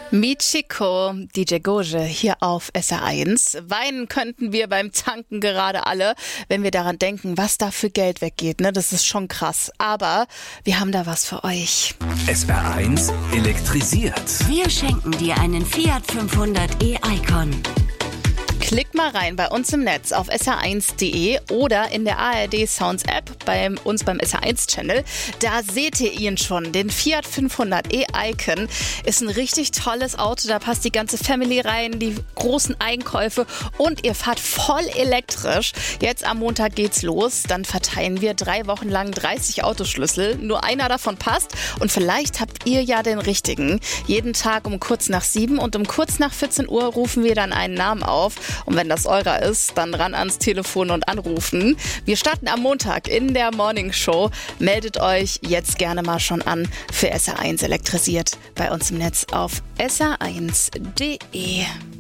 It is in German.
Michiko, DJ Goje hier auf SR1. Weinen könnten wir beim Tanken gerade alle, wenn wir daran denken, was da für Geld weggeht. Ne? Das ist schon krass. Aber wir haben da was für euch. SR1 elektrisiert. Wir schenken dir einen Fiat 500 e-Icon. Klickt mal rein bei uns im Netz auf sr1.de oder in der ARD Sounds App bei uns beim SR1-Channel. Da seht ihr ihn schon, den Fiat 500 e-Icon. Ist ein richtig tolles Auto, da passt die ganze Family rein, die großen Einkäufe und ihr fahrt voll elektrisch. Jetzt am Montag geht's los, dann verteilen wir 3 Wochen lang 30 Autoschlüssel. Nur einer davon passt und vielleicht habt ihr ja den richtigen. Jeden Tag um kurz nach 7 und um kurz nach 14 Uhr rufen wir dann einen Namen auf. Und wenn das eurer ist, dann ran ans Telefon und anrufen. Wir starten am Montag in der Morning Show. Meldet euch jetzt gerne mal schon an für SR1 elektrisiert bei uns im Netz auf sr1.de.